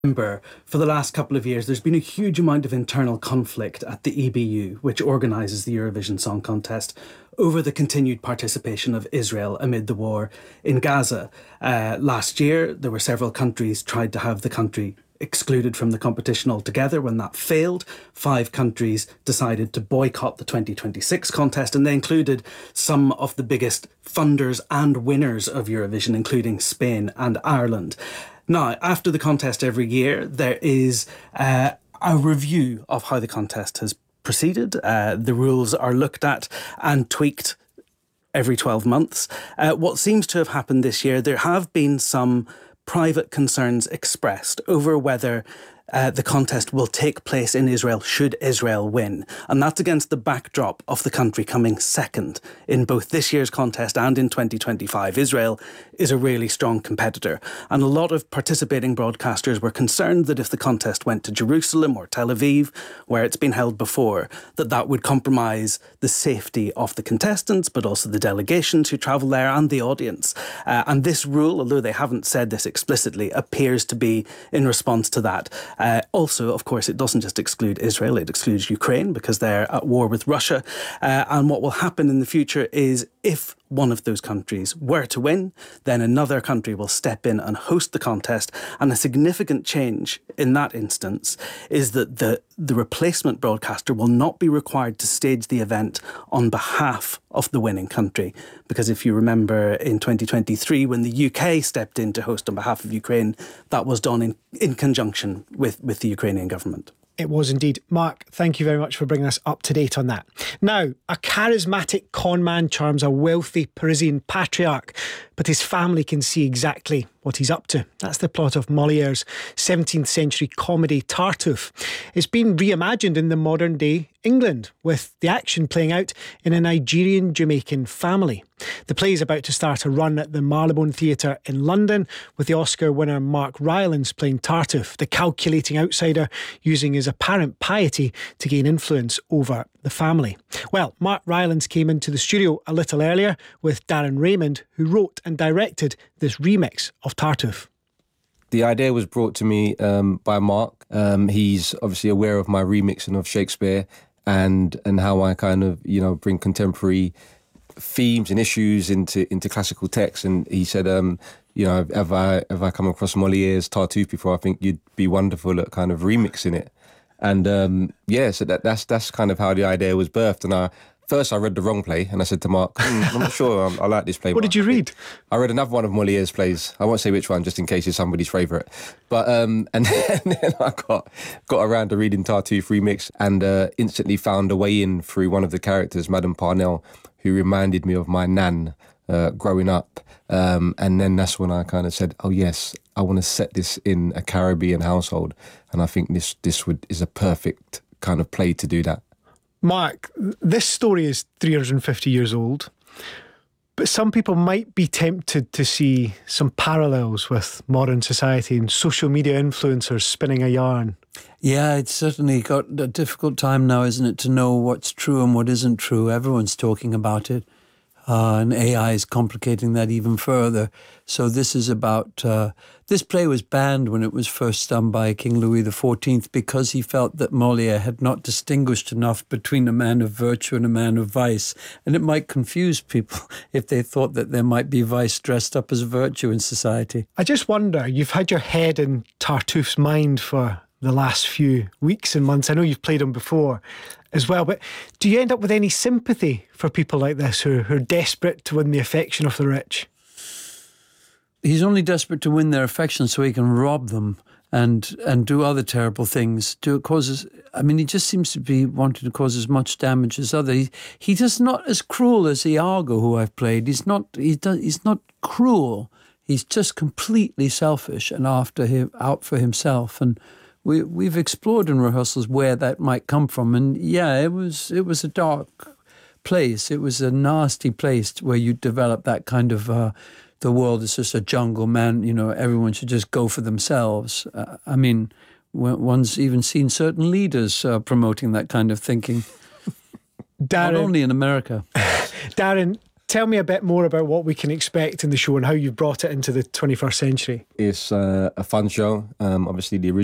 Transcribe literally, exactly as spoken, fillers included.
Remember, for the last couple of years, there's been a huge amount of internal conflict at the E B U, which organises the Eurovision Song Contest, over the continued participation of Israel amid the war in Gaza. Uh, last year, there were several countries tried to have the country excluded from the competition altogether. When that failed, five countries decided to boycott the twenty twenty-six contest, and they included some of the biggest funders and winners of Eurovision, including Spain and Ireland. Now, after the contest every year, there is uh, a review of how the contest has proceeded. Uh, the rules are looked at and tweaked every twelve months. Uh, what seems to have happened this year, there have been some private concerns expressed over whether uh, the contest will take place in Israel should Israel win. And that's against the backdrop of the country coming second in both this year's contest and in twenty twenty-five. Israel is a really strong competitor. And a lot of participating broadcasters were concerned that if the contest went to Jerusalem or Tel Aviv, where it's been held before, that that would compromise the safety of the contestants, but also the delegations who travel there and the audience. Uh, and this rule, although they haven't said this explicitly, appears to be in response to that. Uh, also, of course, it doesn't just exclude Israel, it excludes Ukraine because they're at war with Russia. Uh, and what will happen in the future is if one of those countries were to win, then another country will step in and host the contest. And a significant change in that instance is that the, the replacement broadcaster will not be required to stage the event on behalf of the winning country. Because if you remember in twenty twenty-three, when the U K stepped in to host on behalf of Ukraine, that was done in, in conjunction with, with the Ukrainian government. It was indeed. Mark, thank you very much for bringing us up to date on that. Now, a charismatic con man charms a wealthy Parisian patriarch, but his family can see exactly what he's up to. That's the plot of Molière's seventeenth century comedy Tartuffe. It's been reimagined in the modern day England, with the action playing out in a Nigerian-Jamaican family. The play is about to start a run at the Marylebone Theatre in London, with the Oscar winner Mark Rylance playing Tartuffe, the calculating outsider using his apparent piety to gain influence over the family. Well, Mark Rylance came into the studio a little earlier with Darren Raymond, who wrote and directed this remix of Tartuffe. The idea was brought to me um, by Mark. Um, he's obviously aware of my remixing of Shakespeare and and how I kind of, you know, bring contemporary themes and issues into into classical texts. And he said, um, you know, have I have I come across Molière's Tartuffe before? I think you'd be wonderful at kind of remixing it. And um, yeah, so that, that's that's kind of how the idea was birthed. And I first I read the wrong play, and I said to Mark, mm, I'm not sure I, I like this play. What Mark. did you read? I read another one of Molière's plays. I won't say which one, just in case it's somebody's favourite. But um, and, then, and then I got got around to reading Tartuffe remix, and uh, instantly found a way in through one of the characters, Madame Parnell, who reminded me of my nan uh, growing up. Um, and then that's when I kind of said, oh yes, I want to set this in a Caribbean household, and I think this this would is a perfect kind of play to do that. Mark, this story is three hundred fifty years old, but some people might be tempted to see some parallels with modern society and social media influencers spinning a yarn. Yeah, it's certainly got a difficult time now, isn't it, to know what's true and what isn't true. Everyone's talking about it. Uh, and A I is complicating that even further. So this is about... Uh, this play was banned when it was first done by King Louis the fourteenth because he felt that Molière had not distinguished enough between a man of virtue and a man of vice. And it might confuse people if they thought that there might be vice dressed up as virtue in society. I just wonder, you've had your head in Tartuffe's mind for the last few weeks and months. I know you've played him before as well, but do you end up with any sympathy for people like this who, who are desperate to win the affection of the rich? He's only desperate to win their affection so he can rob them and and do other terrible things. Do it causes. I mean, he just seems to be wanting to cause as much damage as other. He, he does not as cruel as Iago, who I've played. He's not. He does. He's not cruel. He's just completely selfish and after him, out for himself. And we we've explored in rehearsals where that might come from. And yeah, it was it was a dark place. It was a nasty place where you develop that kind of. Uh, The world is just a jungle, man. You know, everyone should just go for themselves. Uh, I mean, one's even seen certain leaders uh, promoting that kind of thinking. Darren, Not only in America. Darren, tell me a bit more about what we can expect in the show and how you've brought it into the twenty-first century. It's uh, a fun show. Um, obviously, the original